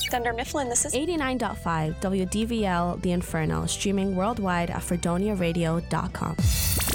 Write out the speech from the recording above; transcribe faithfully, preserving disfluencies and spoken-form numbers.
Dunder Mifflin, this is eighty-nine point five W D V L The Inferno, streaming worldwide at fredonia radio dot com.